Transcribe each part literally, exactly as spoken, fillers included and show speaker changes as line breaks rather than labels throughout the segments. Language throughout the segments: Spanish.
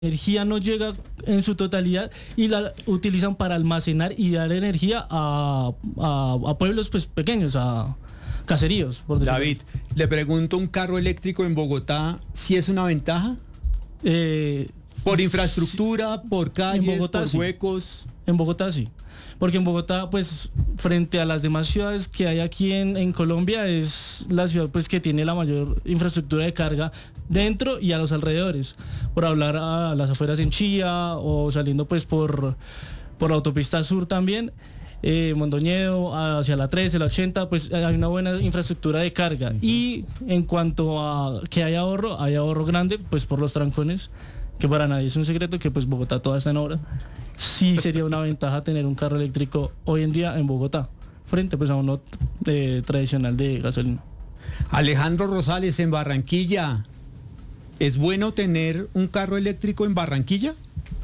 energía no llega en su totalidad y la utilizan para almacenar y dar energía a, a, a pueblos pues pequeños, a caseríos, por decirlo.
David, le pregunto, ¿un carro eléctrico en Bogotá sí es una ventaja?
Eh,
¿Por infraestructura, por calles,
Bogotá,
por
sí.
huecos?
En Bogotá sí, porque en Bogotá pues frente a las demás ciudades que hay aquí en, en Colombia es la ciudad pues que tiene la mayor infraestructura de carga dentro y a los alrededores, por hablar a las afueras en Chía o saliendo pues por, por la autopista sur también, eh, Mondoñedo hacia la trece, la ochenta, pues hay una buena infraestructura de carga. Y en cuanto a que hay ahorro, hay ahorro grande pues por los trancones, que para nadie es un secreto que pues Bogotá toda está en obra. Sí sería una ventaja tener un carro eléctrico hoy en día en Bogotá, frente pues a uno eh, tradicional de gasolina.
Alejandro Rosales, en Barranquilla, ¿es bueno tener un carro eléctrico en Barranquilla?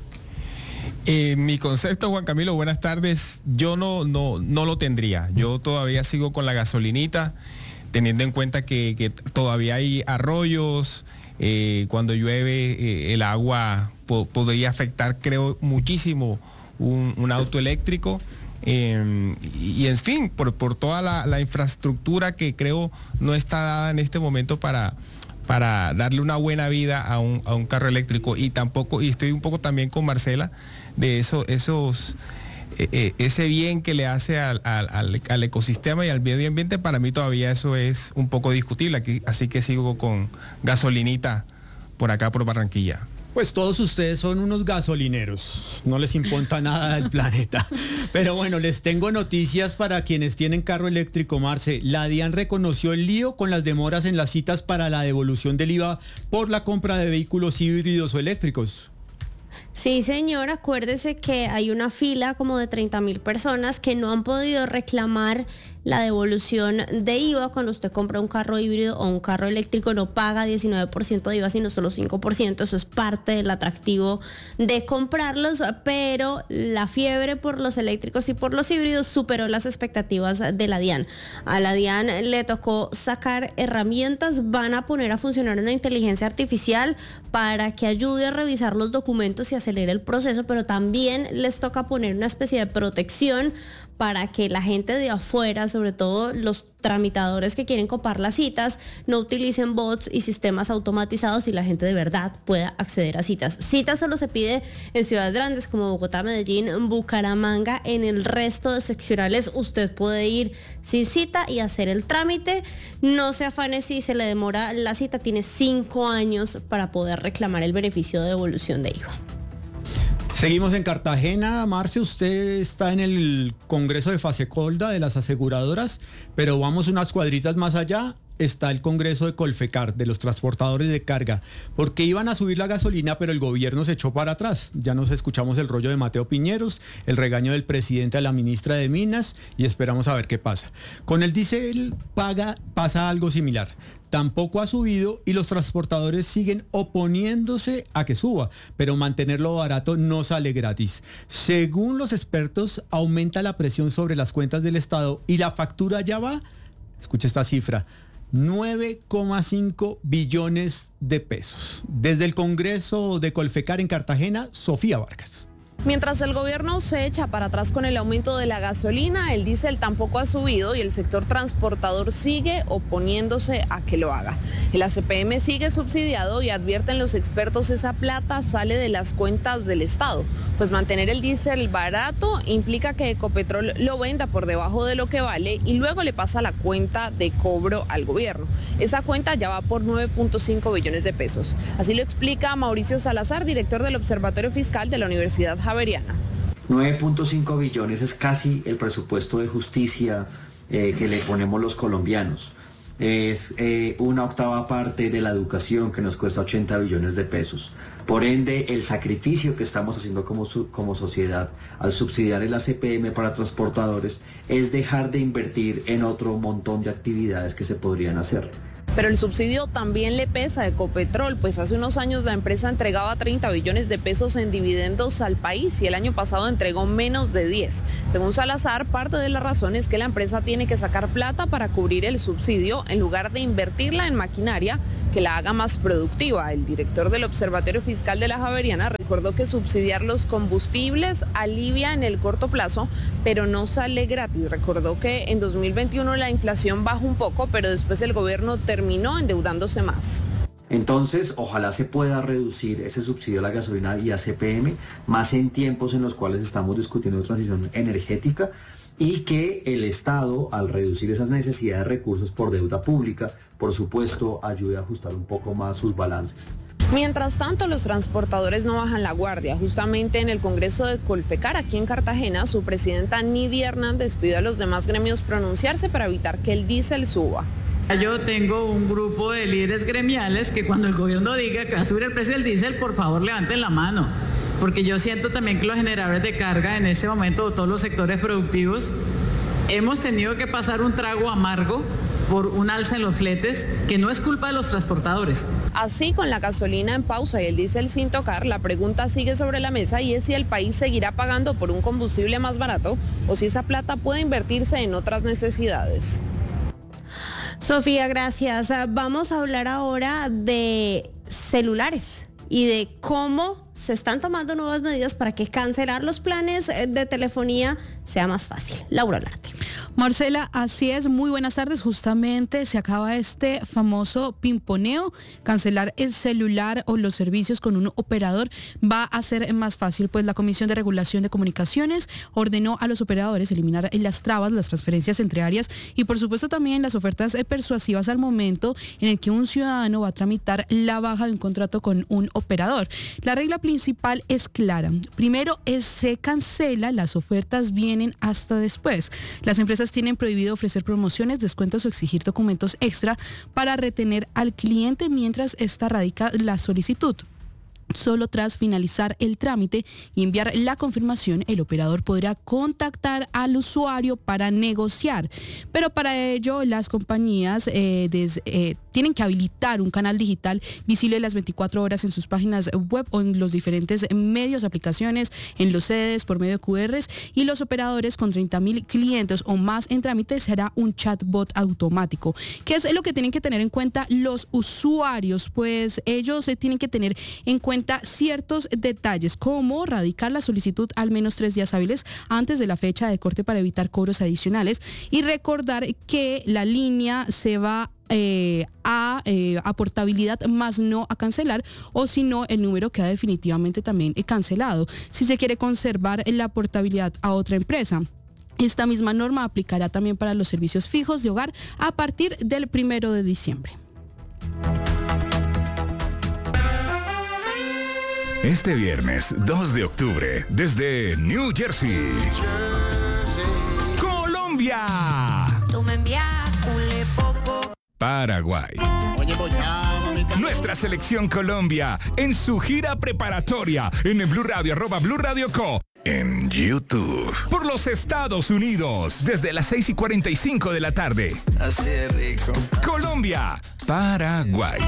Eh, mi concepto, Juan Camilo, buenas tardes, yo no, no, no lo tendría. Yo todavía sigo con la gasolinita, teniendo en cuenta que, que todavía hay arroyos, eh, cuando llueve eh, el agua po podría afectar, creo, muchísimo un, un auto eléctrico. Eh, y, y en fin, por, por toda la, la infraestructura que creo no está dada en este momento para... para darle una buena vida a un, a un carro eléctrico. Y tampoco, y estoy un poco también con Marcela, de eso, esos, eh, eh, ese bien que le hace al, al, al ecosistema y al medio ambiente, para mí todavía eso es un poco discutible, aquí, así que sigo con gasolinita por acá por Barranquilla.
Pues todos ustedes son unos gasolineros, no les importa nada del planeta. Pero bueno, les tengo noticias para quienes tienen carro eléctrico, Marce. La DIAN reconoció el lío con las demoras en las citas para la devolución del I V A por la compra de vehículos híbridos o eléctricos.
Sí, señor, acuérdese que hay una fila como de treinta mil personas que no han podido reclamar la devolución de I V A. Cuando usted compra un carro híbrido o un carro eléctrico no paga diecinueve por ciento de I V A, sino solo cinco por ciento. Eso es parte del atractivo de comprarlos, pero la fiebre por los eléctricos y por los híbridos superó las expectativas de la DIAN. A la DIAN le tocó sacar herramientas, van a poner a funcionar una inteligencia artificial para que ayude a revisar los documentos y acelere el proceso, pero también les toca poner una especie de protección para que la gente de afuera, sobre todo los tramitadores que quieren copar las citas, no utilicen bots y sistemas automatizados y la gente de verdad pueda acceder a citas. Citas solo se pide en ciudades grandes como Bogotá, Medellín, Bucaramanga. En el resto de seccionales usted puede ir sin cita y hacer el trámite. No se afane si se le demora la cita, tiene cinco años para poder reclamar el beneficio de devolución de I V A.
Seguimos en Cartagena. Marce, usted está en el Congreso de Fasecolda de las aseguradoras, pero vamos unas cuadritas más allá. Está el Congreso de Colfecar, de los transportadores de carga, porque iban a subir la gasolina, pero el gobierno se echó para atrás. Ya nos escuchamos el rollo de Mateo Piñeros, el regaño del presidente a la ministra de Minas, y esperamos a ver qué pasa. Con el diésel paga, pasa algo similar. Tampoco ha subido y los transportadores siguen oponiéndose a que suba, pero mantenerlo barato no sale gratis. Según los expertos, aumenta la presión sobre las cuentas del Estado y la factura ya va, escucha esta cifra, nueve coma cinco billones de pesos. Desde el Congreso de Colfecar en Cartagena, Sofía Vargas.
Mientras el gobierno se echa para atrás con el aumento de la gasolina, el diésel tampoco ha subido y el sector transportador sigue oponiéndose a que lo haga. El A C P M sigue subsidiado y advierten los expertos, esa plata sale de las cuentas del Estado. Pues mantener el diésel barato implica que Ecopetrol lo venda por debajo de lo que vale y luego le pasa la cuenta de cobro al gobierno. Esa cuenta ya va por nueve punto cinco billones de pesos. Así lo explica Mauricio Salazar, director del Observatorio Fiscal de la Universidad Javeriana.
nueve punto cinco billones es casi el presupuesto de justicia eh, que le ponemos los colombianos. Es eh, una octava parte de la educación, que nos cuesta ochenta billones de pesos. Por ende, el sacrificio que estamos haciendo como, su, como sociedad al subsidiar el A C P M para transportadores es dejar de invertir en otro montón de actividades que se podrían hacer.
Pero el subsidio también le pesa a Ecopetrol, pues hace unos años la empresa entregaba treinta billones de pesos en dividendos al país y el año pasado entregó menos de diez. Según Salazar, parte de la razón es que la empresa tiene que sacar plata para cubrir el subsidio en lugar de invertirla en maquinaria que la haga más productiva. El director del Observatorio Fiscal de la Javeriana recordó que subsidiar los combustibles alivia en el corto plazo, pero no sale gratis. Recordó que en dos mil veintiuno la inflación bajó un poco, pero después el gobierno terminó terminó endeudándose más.
Entonces, ojalá se pueda reducir ese subsidio a la gasolina y a C P M, más en tiempos en los cuales estamos discutiendo transición energética, y que el Estado, al reducir esas necesidades de recursos por deuda pública, por supuesto, ayude a ajustar un poco más sus balances.
Mientras tanto, los transportadores no bajan la guardia. Justamente en el Congreso de Colfecar, aquí en Cartagena, su presidenta Nidia Hernández pidió a los demás gremios pronunciarse para evitar que el diésel suba.
Yo tengo un grupo de líderes gremiales que cuando el gobierno diga que va a subir el precio del diésel, por favor levanten la mano, porque yo siento también que los generadores de carga en este momento, todos los sectores productivos, hemos tenido que pasar un trago amargo por un alza en los fletes que no es culpa de los transportadores.
Así, con la gasolina en pausa y el diésel sin tocar, la pregunta sigue sobre la mesa y es si el país seguirá pagando por un combustible más barato o si esa plata puede invertirse en otras necesidades.
Sofía, gracias. Vamos a hablar ahora de celulares y de cómo se están tomando nuevas medidas para que cancelar los planes de telefonía sea más fácil. Laura Olarte.
Marcela, así es, muy buenas tardes. Justamente se acaba este famoso pimponeo. Cancelar el celular o los servicios con un operador va a ser más fácil, pues la Comisión de Regulación de Comunicaciones ordenó a los operadores eliminar las trabas, las transferencias entre áreas y por supuesto también las ofertas persuasivas al momento en el que un ciudadano va a tramitar la baja de un contrato con un operador. La regla principal es clara. Primero es, se cancela, las ofertas vienen hasta después. Las empresas tienen prohibido ofrecer promociones, descuentos o exigir documentos extra para retener al cliente mientras ésta radica la solicitud. Solo tras finalizar el trámite y enviar la confirmación, el operador podrá contactar al usuario para negociar. Pero para ello, las compañías eh, des, eh, tienen que habilitar un canal digital visible las veinticuatro horas en sus páginas web o en los diferentes medios, aplicaciones, en los C Ds por medio de Q Rs, y los operadores con treinta mil clientes o más en trámite será un chatbot automático. ¿Qué es lo que tienen que tener en cuenta los usuarios? Pues ellos eh, tienen que tener en cuenta ciertos detalles, como radicar la solicitud al menos tres días hábiles antes de la fecha de corte para evitar cobros adicionales, y recordar que la línea se va eh, a, eh, a portabilidad más no a cancelar, o si no el número queda definitivamente también cancelado si se quiere conservar la portabilidad a otra empresa. Esta misma norma aplicará también para los servicios fijos de hogar a partir del primero de diciembre.
Este viernes dos de octubre, desde New Jersey, Colombia, Paraguay, nuestra selección Colombia en su gira preparatoria en el Blue Radio, arroba Blue Radio Co. En YouTube, por los Estados Unidos, desde las seis y cuarenta y cinco de la tarde. Así de rico. Colombia, Paraguay.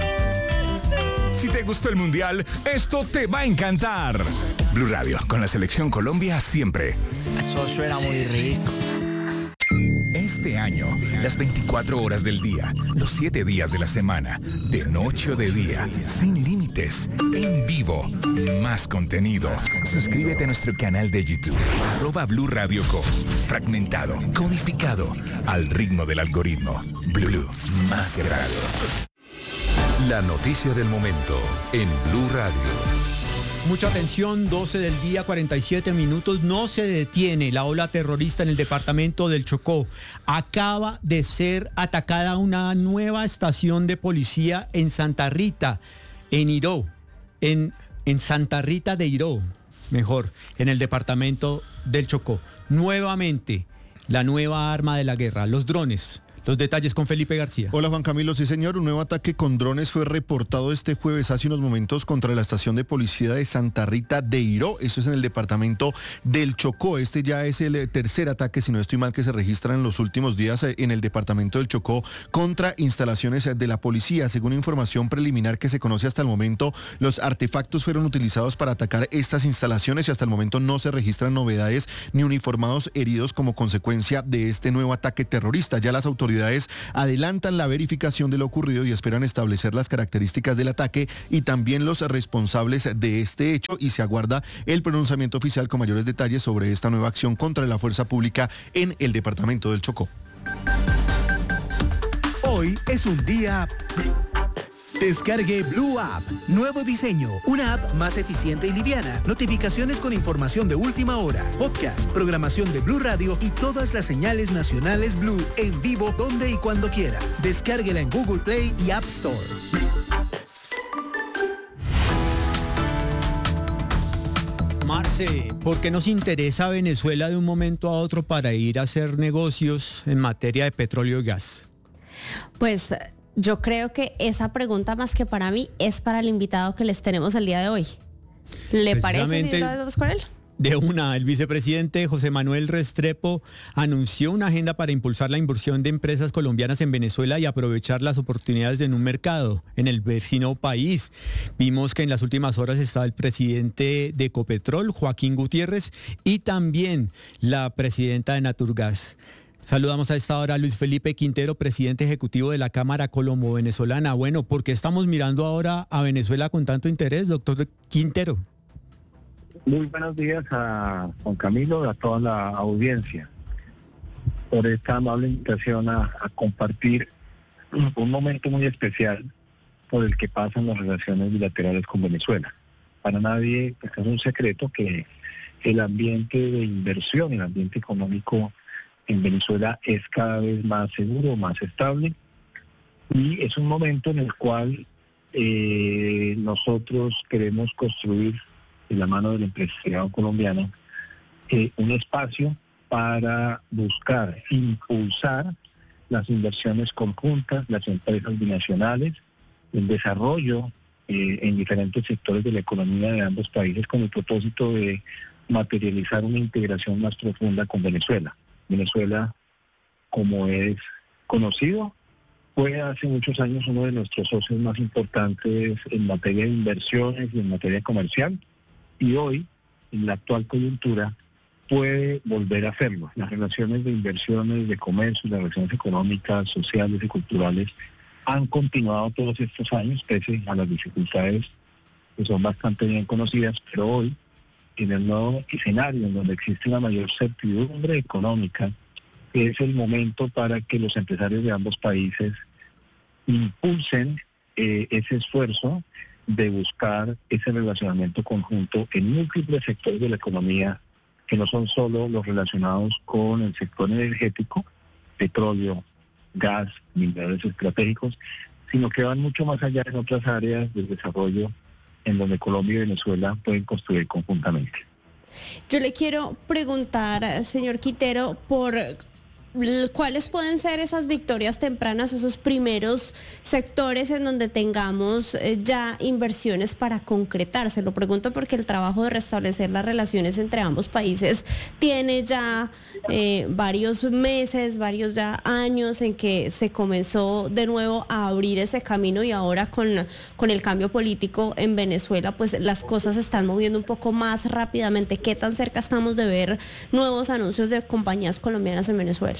Si te gustó el Mundial, esto te va a encantar. Blue Radio, con la selección Colombia siempre.
Eso suena muy rico.
Este año, las veinticuatro horas del día, los siete días de la semana, de noche o de día, sin límites, en vivo, más contenido. Suscríbete a nuestro canal de YouTube, arroba Blue Radio Co. Fragmentado, codificado, al ritmo del algoritmo. Blue, más grado.
La noticia del momento en Blue Radio.
Mucha atención, doce del día, cuarenta y siete minutos. No se detiene la ola terrorista en el departamento del Chocó. Acaba de ser atacada una nueva estación de policía en Santa Rita, en Iró, en, en Santa Rita de Iró, mejor, en el departamento del Chocó. Nuevamente, la nueva arma de la guerra, los drones. Los detalles con Felipe García.
Hola Juan Camilo, sí señor, un nuevo ataque con drones fue reportado este jueves hace unos momentos contra la estación de policía de Santa Rita de Iró, eso es en el departamento del Chocó. Este ya es el tercer ataque, si no estoy mal, que se registra en los últimos días en el departamento del Chocó contra instalaciones de la policía. Según información preliminar que se conoce hasta el momento, los artefactos fueron utilizados para atacar estas instalaciones y hasta el momento no se registran novedades ni uniformados heridos como consecuencia de este nuevo ataque terrorista. Ya las autoridades adelantan la verificación de lo ocurrido y esperan establecer las características del ataque y también los responsables de este hecho, y se aguarda el pronunciamiento oficial con mayores detalles sobre esta nueva acción contra la fuerza pública en el departamento del Chocó.
Hoy es un día... Descargue Blue App. Nuevo diseño. Una app más eficiente y liviana. Notificaciones con información de última hora. Podcast, programación de Blue Radio y todas las señales nacionales Blue en vivo donde y cuando quiera. Descárguela en Google Play y App Store.
Marce, ¿por qué nos interesa Venezuela de un momento a otro para ir a hacer negocios en materia de petróleo y gas?
Pues... yo creo que esa pregunta, más que para mí, es para el invitado que les tenemos el día de hoy. ¿Le parece si lo hacemos con él?
De una, el vicepresidente José Manuel Restrepo anunció una agenda para impulsar la inversión de empresas colombianas en Venezuela y aprovechar las oportunidades en un mercado, en el vecino país. Vimos que en las últimas horas estaba el presidente de Ecopetrol, Joaquín Gutiérrez, y también la presidenta de Naturgas. Saludamos a esta hora a Luis Felipe Quintero, presidente ejecutivo de la Cámara Colombo-Venezolana. Bueno, ¿por qué estamos mirando ahora a Venezuela con tanto interés, doctor Quintero?
Muy buenos días a Juan Camilo y a toda la audiencia por esta amable invitación a, a compartir un momento muy especial por el que pasan las relaciones bilaterales con Venezuela. Para nadie pues, es un secreto que el ambiente de inversión, el ambiente económico en Venezuela es cada vez más seguro, más estable, y es un momento en el cual eh, nosotros queremos construir, de la mano del empresariado colombiano, eh, un espacio para buscar impulsar las inversiones conjuntas, las empresas binacionales, el desarrollo eh, en diferentes sectores de la economía de ambos países con el propósito de materializar una integración más profunda con Venezuela. Venezuela, como es conocido, fue hace muchos años uno de nuestros socios más importantes en materia de inversiones y en materia comercial, y hoy, en la actual coyuntura, puede volver a hacerlo. Las relaciones de inversiones, de comercio, las relaciones económicas, sociales y culturales han continuado todos estos años, pese a las dificultades que son bastante bien conocidas, pero hoy, en el nuevo escenario en donde existe una mayor certidumbre económica, es el momento para que los empresarios de ambos países impulsen eh, ese esfuerzo de buscar ese relacionamiento conjunto en múltiples sectores de la economía, que no son solo los relacionados con el sector energético, petróleo, gas, minerales estratégicos, sino que van mucho más allá en otras áreas del desarrollo en donde Colombia y Venezuela pueden construir conjuntamente.
Yo le quiero preguntar, señor Quintero, por cuáles pueden ser esas victorias tempranas, esos primeros sectores en donde tengamos eh, ya inversiones para concretarse. Lo pregunto porque el trabajo de restablecer las relaciones entre ambos países tiene ya eh, varios meses, varios ya años en que se comenzó de nuevo a abrir ese camino, y ahora con, con el cambio político en Venezuela, pues las cosas se están moviendo un poco más rápidamente. ¿Qué tan cerca estamos de ver nuevos anuncios de compañías colombianas en Venezuela?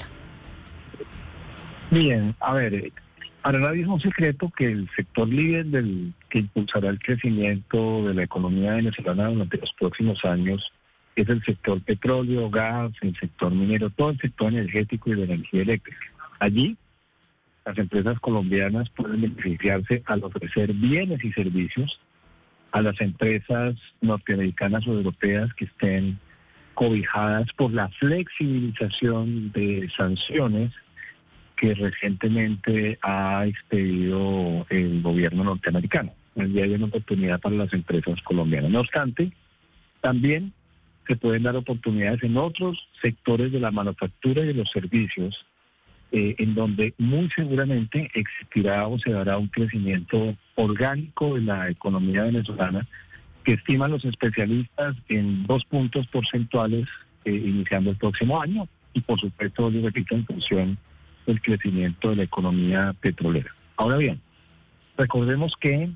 Bien, a ver, para nadie es un secreto que el sector líder del que impulsará el crecimiento de la economía venezolana durante los próximos años es el sector petróleo, gas, el sector minero, todo el sector energético y de energía eléctrica. Allí, las empresas colombianas pueden beneficiarse al ofrecer bienes y servicios a las empresas norteamericanas o europeas que estén cobijadas por la flexibilización de sanciones que recientemente ha expedido el gobierno norteamericano. Allí hay una oportunidad para las empresas colombianas. No obstante, también se pueden dar oportunidades en otros sectores de la manufactura y de los servicios eh, en donde muy seguramente existirá o se dará un crecimiento orgánico de la economía venezolana, que estiman los especialistas en dos puntos porcentuales eh, iniciando el próximo año, y por supuesto, yo repito, en función del crecimiento de la economía petrolera. Ahora bien, recordemos que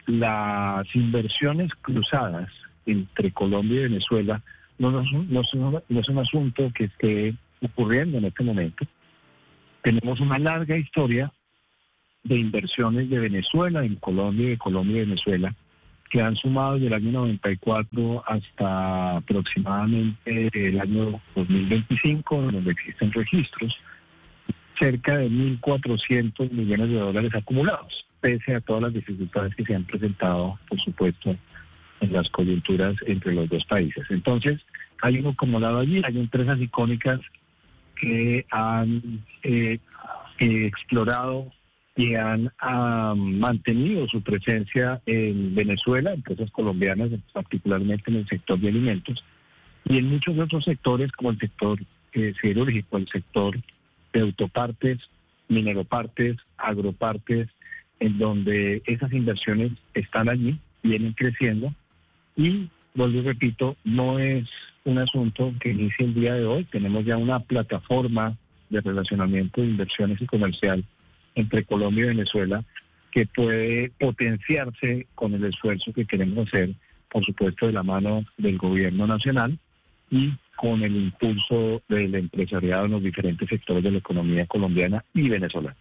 las inversiones cruzadas entre Colombia y Venezuela no, no, no, no, no es un asunto que esté ocurriendo en este momento. Tenemos una larga historia de inversiones de Venezuela en Colombia y de Colombia y Venezuela, que han sumado desde el año noventa y cuatro hasta aproximadamente el año dos mil veinticinco, donde existen registros, cerca de mil cuatrocientos millones de dólares acumulados, pese a todas las dificultades que se han presentado, por supuesto, en las coyunturas entre los dos países. Entonces, hay un acumulado allí, hay empresas icónicas que han eh, eh, explorado y han uh, mantenido su presencia en Venezuela, empresas colombianas, particularmente en el sector de alimentos, y en muchos otros sectores como el sector eh, siderúrgico, el sector de autopartes, mineropartes, agropartes, en donde esas inversiones están allí, vienen creciendo, y, vuelvo y repito, no es un asunto que inicie el día de hoy. Tenemos ya una plataforma de relacionamiento de inversiones y comercial entre Colombia y Venezuela que puede potenciarse con el esfuerzo que queremos hacer, por supuesto, de la mano del gobierno nacional y con el impulso del empresariado en los diferentes sectores de la economía colombiana y venezolana.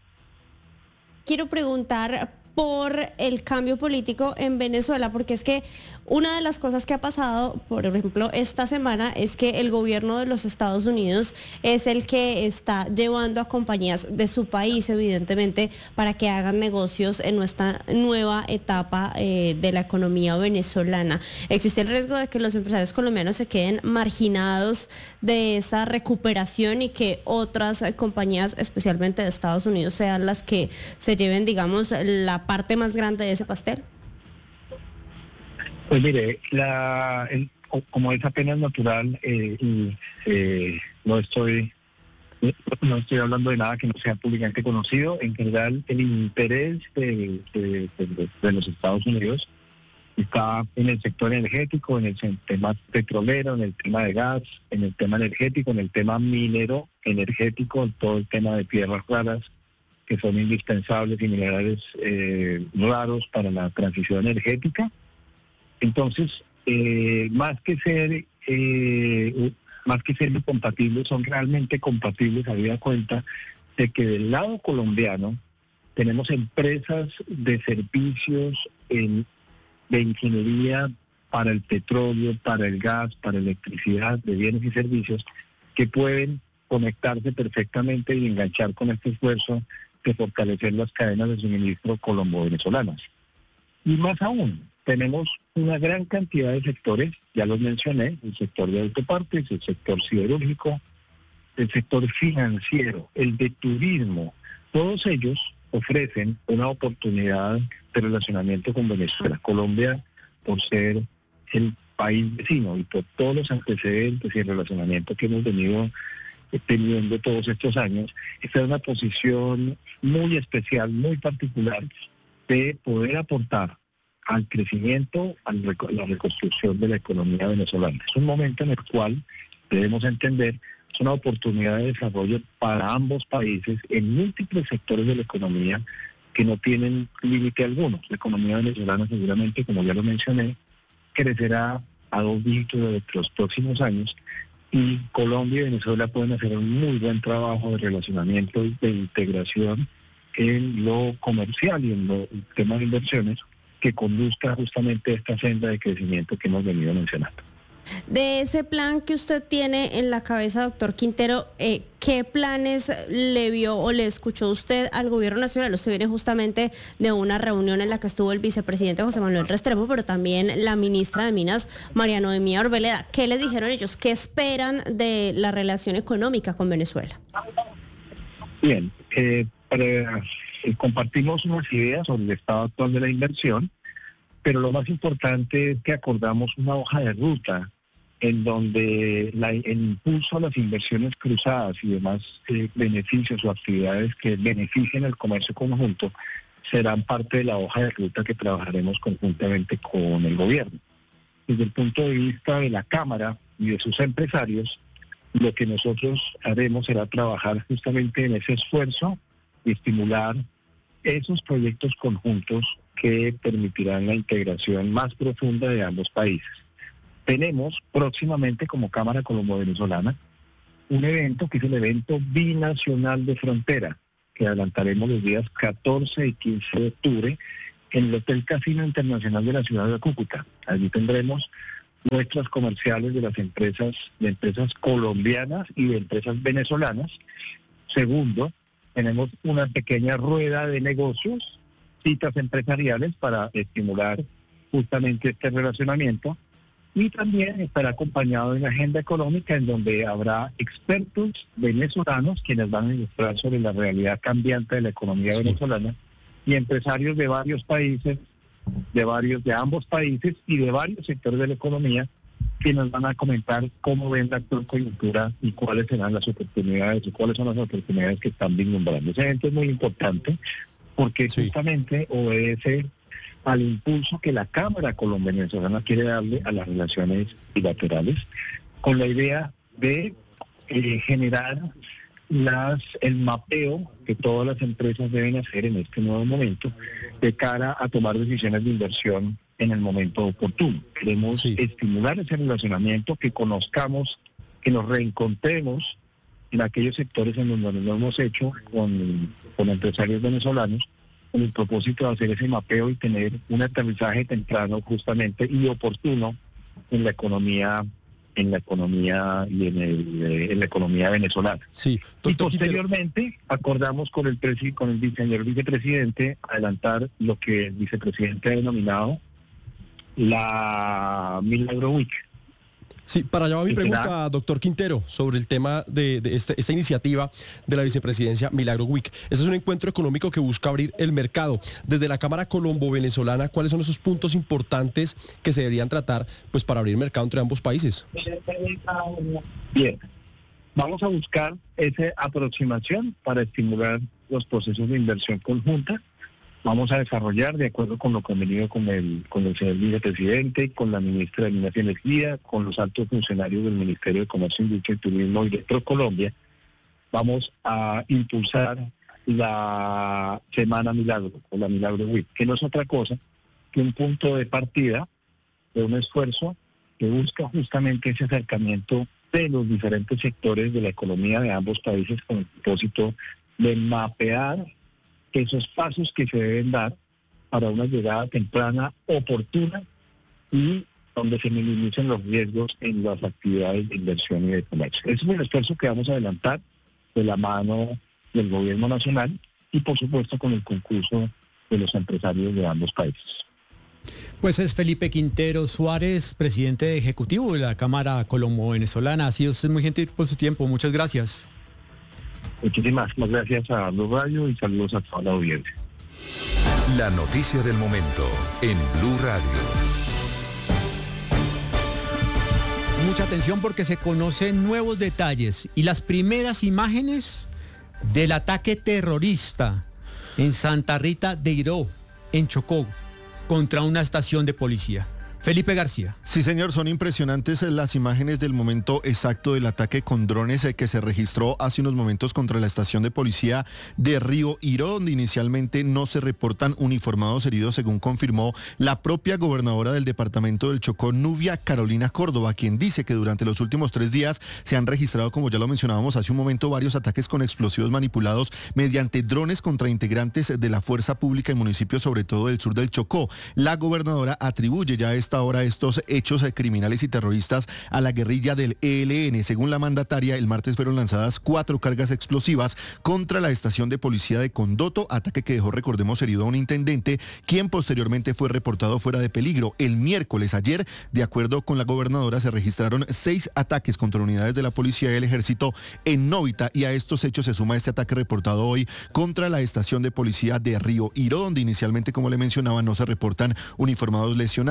Quiero preguntar por el cambio político en Venezuela, porque es que una de las cosas que ha pasado, por ejemplo, esta semana, es que el gobierno de los Estados Unidos es el que está llevando a compañías de su país, evidentemente, para que hagan negocios en nuestra nueva etapa eh, de la economía venezolana. ¿Existe el riesgo de que los empresarios colombianos se queden marginados de esa recuperación y que otras eh, compañías, especialmente de Estados Unidos, sean las que se lleven, digamos, la parte más grande de ese pastel?
Pues mire, la, el, como es apenas natural, eh, y eh, no estoy no estoy hablando de nada que no sea públicamente conocido. En general, el interés de, de, de, de los Estados Unidos está en el sector energético, en el tema petrolero, en el tema de gas, en el tema energético, en el tema minero energético, en todo el tema de tierras raras, que son indispensables, y minerales eh, raros para la transición energética. Entonces, eh, más que ser eh, más que ser incompatibles, son realmente compatibles, habida cuenta de que del lado colombiano tenemos empresas de servicios en, de ingeniería para el petróleo, para el gas, para electricidad, de bienes y servicios, que pueden conectarse perfectamente y enganchar con este esfuerzo de fortalecer las cadenas de suministro colombo-venezolanas. Y más aún, tenemos una gran cantidad de sectores, ya los mencioné, el sector de autopartes, el sector siderúrgico, el sector financiero, el de turismo. Todos ellos ofrecen una oportunidad de relacionamiento con Venezuela. Colombia, por ser el país vecino y por todos los antecedentes y el relacionamiento que hemos venido teniendo todos estos años, está en una posición muy especial, muy particular, de poder aportar al crecimiento, a la reconstrucción de la economía venezolana. Es un momento en el cual debemos entender, es una oportunidad de desarrollo para ambos países en múltiples sectores de la economía que no tienen límite alguno. La economía venezolana seguramente, como ya lo mencioné, crecerá a dos dígitos de los próximos años, y Colombia y Venezuela pueden hacer un muy buen trabajo de relacionamiento y de integración en lo comercial y en lo, el tema de inversiones, que conduzca justamente a esta senda de crecimiento que hemos venido mencionando.
De ese plan que usted tiene en la cabeza, doctor Quintero, eh, ¿qué planes le vio o le escuchó usted al gobierno nacional? Usted viene justamente de una reunión en la que estuvo el vicepresidente José Manuel Restrepo, pero también la ministra de Minas, María Noemí Arboleda. ¿Qué les dijeron ellos? ¿Qué esperan de la relación económica con Venezuela?
Bien, eh, para, eh, compartimos unas ideas sobre el estado actual de la inversión, pero lo más importante es que acordamos una hoja de ruta en donde la, el impulso a las inversiones cruzadas y demás eh, beneficios o actividades que beneficien el comercio conjunto serán parte de la hoja de ruta que trabajaremos conjuntamente con el gobierno. Desde el punto de vista de la Cámara y de sus empresarios, lo que nosotros haremos será trabajar justamente en ese esfuerzo y estimular esos proyectos conjuntos que permitirán la integración más profunda de ambos países. Tenemos próximamente como Cámara Colombo-Venezolana un evento que es el evento binacional de frontera, que adelantaremos los días catorce y quince de octubre en el Hotel Casino Internacional de la ciudad de Cúcuta. Allí tendremos muestras comerciales de las empresas, de empresas colombianas y de empresas venezolanas. Segundo, tenemos una pequeña rueda de negocios, citas empresariales para estimular justamente este relacionamiento. Y también estará acompañado de una agenda económica en donde habrá expertos venezolanos quienes van a ilustrar sobre la realidad cambiante de la economía sí. venezolana y empresarios de varios países, de varios, de ambos países y de varios sectores de la economía quienes van a comentar cómo ven la actual coyuntura y cuáles serán las oportunidades y cuáles son las oportunidades que están vislumbrando. Ese evento es muy importante porque sí. justamente obedece al impulso que la Cámara Colombo-Venezolana quiere darle a las relaciones bilaterales, con la idea de eh, generar las el mapeo que todas las empresas deben hacer en este nuevo momento de cara a tomar decisiones de inversión en el momento oportuno. Queremos sí. estimular ese relacionamiento, que conozcamos, que nos reencontremos en aquellos sectores en donde lo hemos hecho con, con empresarios venezolanos, con el propósito de hacer ese mapeo y tener un aterrizaje temprano justamente y oportuno en la economía en la economía y en, el, eh, en la economía venezolana.
Sí,
y posteriormente Quintero. acordamos con el presi, con el señor vicepresidente adelantar lo que el vicepresidente ha denominado la Milagro Week.
Sí, para allá va mi pregunta, doctor Quintero, sobre el tema de, de esta, esta iniciativa de la vicepresidencia Milagro Week. Este es un encuentro económico que busca abrir el mercado. Desde la Cámara Colombo-Venezolana, ¿cuáles son esos puntos importantes que se deberían tratar pues, para abrir mercado entre ambos países?
Bien, vamos a buscar esa aproximación para estimular los procesos de inversión conjunta. Vamos a desarrollar, de acuerdo con lo convenido con el, con el señor vicepresidente, con la ministra de Minas y Energía, con los altos funcionarios del Ministerio de Comercio, Industria y Turismo y de ProColombia, vamos a impulsar la Semana Milagro, o la Milagro Week, que no es otra cosa que un punto de partida de un esfuerzo que busca justamente ese acercamiento de los diferentes sectores de la economía de ambos países con el propósito de mapear esos pasos que se deben dar para una llegada temprana, oportuna y donde se minimicen los riesgos en las actividades de inversión y de comercio. Ese es el esfuerzo que vamos a adelantar de la mano del gobierno nacional y por supuesto con el concurso de los empresarios de ambos países.
Pues es Felipe Quintero Suárez, presidente ejecutivo de la Cámara Colombo-Venezolana. Ha sido usted muy gentil por su tiempo. Muchas gracias.
Muchísimas gracias a Blue Radio y saludos a toda la audiencia.
La noticia del momento en Blue Radio.
Mucha atención porque se conocen nuevos detalles y las primeras imágenes del ataque terrorista en Santa Rita de Iró, en Chocó, contra una estación de policía. Felipe García.
Sí, señor, son impresionantes las imágenes del momento exacto del ataque con drones que se registró hace unos momentos contra la estación de policía de Río Iró, donde inicialmente no se reportan uniformados heridos, según confirmó la propia gobernadora del departamento del Chocó, Nubia Carolina Córdoba, quien dice que durante los últimos tres días se han registrado, como ya lo mencionábamos hace un momento, varios ataques con explosivos manipulados mediante drones contra integrantes de la fuerza pública en municipios, sobre todo del sur del Chocó. La gobernadora atribuye ya esta hora estos hechos criminales y terroristas a la guerrilla del E L N. Según la mandataria, el martes fueron lanzadas cuatro cargas explosivas contra la estación de policía de Condoto, ataque que dejó, recordemos, herido a un intendente, quien posteriormente fue reportado fuera de peligro. El miércoles, ayer, de acuerdo con la gobernadora, se registraron seis ataques contra unidades de la policía y el ejército en Novita, y a estos hechos se suma este ataque reportado hoy contra la estación de policía de Río Iró, donde inicialmente, como le mencionaba, no se reportan uniformados lesionados. La gobernadora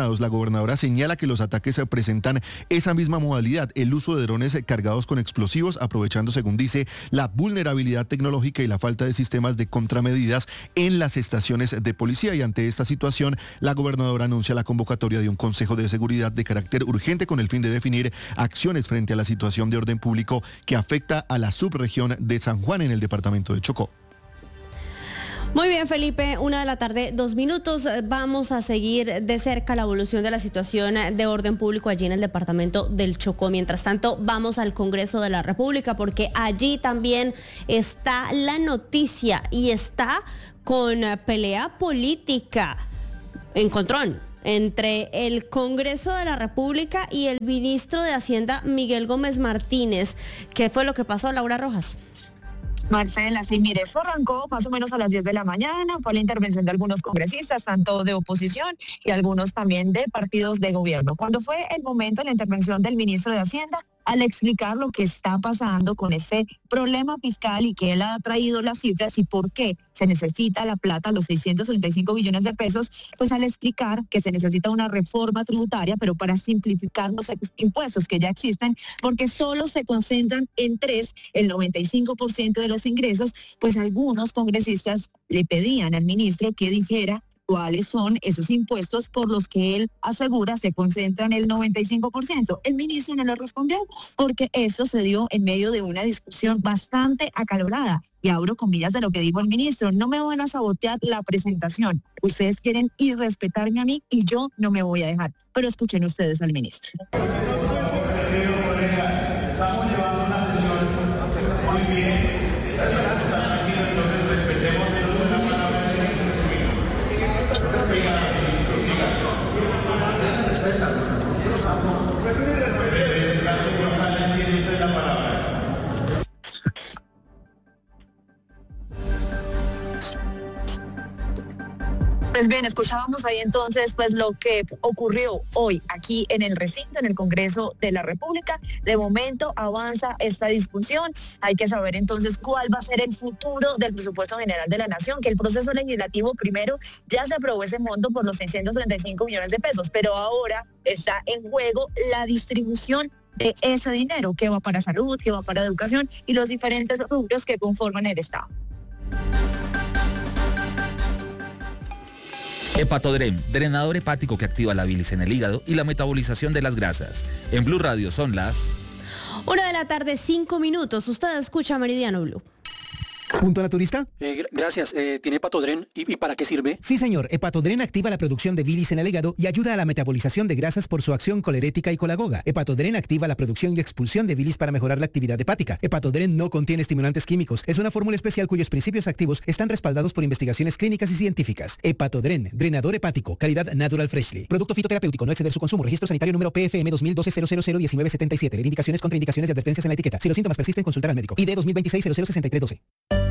gobernadora señala que los ataques se presentan esa misma modalidad, el uso de drones cargados con explosivos, aprovechando, según dice, la vulnerabilidad tecnológica y la falta de sistemas de contramedidas en las estaciones de policía. Y ante esta situación, la gobernadora anuncia la convocatoria de un Consejo de Seguridad de carácter urgente con el fin de definir acciones frente a la situación de orden público que afecta a la subregión de San Juan en el departamento de Chocó.
Muy bien, Felipe, una de la tarde, dos minutos. Vamos a seguir de cerca la evolución de la situación de orden público allí en el departamento del Chocó. Mientras tanto, vamos al Congreso de la República porque allí también está la noticia y está con pelea política, encontrón entre el Congreso de la República y el ministro de Hacienda, Miguel Gómez Martínez. ¿Qué fue lo que pasó, Laura Rojas?
Marcela, sí, mire, eso arrancó más o menos a las diez de la mañana, fue la intervención de algunos congresistas, tanto de oposición y algunos también de partidos de gobierno. Cuando fue el momento de la intervención del ministro de Hacienda, al explicar lo que está pasando con ese problema fiscal y que él ha traído las cifras y por qué se necesita la plata, los seiscientos treinta y cinco billones de pesos, pues al explicar que se necesita una reforma tributaria, pero para simplificar los impuestos que ya existen, porque solo se concentran en tres, el noventa y cinco por ciento de los ingresos, pues algunos congresistas le pedían al ministro que dijera cuáles son esos impuestos por los que él asegura se concentran el noventa y cinco por ciento. El ministro no le respondió porque eso se dio en medio de una discusión bastante acalorada. Y abro comillas de lo que dijo el ministro: no me van a sabotear la presentación. Ustedes quieren irrespetarme a mí y yo no me voy a dejar. Pero escuchen ustedes al ministro.
Estamos llevando una sesión muy bien.
Pues bien, escuchábamos ahí entonces pues lo que ocurrió hoy aquí en el recinto, en el Congreso de la República. De momento avanza esta discusión. Hay que saber entonces cuál va a ser el futuro del presupuesto general de la Nación, que el proceso legislativo primero ya se aprobó ese monto por los seiscientos treinta y cinco millones de pesos, pero ahora está en juego la distribución de ese dinero, que va para salud, que va para educación y los diferentes rubros que conforman el Estado.
Hepatodren, drenador hepático que activa la bilis en el hígado y la metabolización de las grasas. En Blue Radio son las...
Una de la tarde, cinco minutos. Usted escucha Meridiano Blue.
¿Punto naturista?
Eh, gracias. Eh, ¿Tiene Hepatodren? ¿Y, ¿Y para qué sirve?
Sí, señor. Hepatodren activa la producción de bilis en el hígado y ayuda a la metabolización de grasas por su acción colerética y colagoga. Hepatodren activa la producción y expulsión de bilis para mejorar la actividad hepática. Hepatodren no contiene estimulantes químicos. Es una fórmula especial cuyos principios activos están respaldados por investigaciones clínicas y científicas. Hepatodren, drenador hepático, calidad Natural Freshly. Producto fitoterapéutico, no exceder su consumo. Registro sanitario número P F M dos mil doce cero cero cero diecinueve setenta y siete. Leer indicaciones, contraindicaciones y advertencias en la etiqueta. Si los síntomas persisten, consultar al médico. I D dos mil veintiséis cero cero sesenta y tres doce.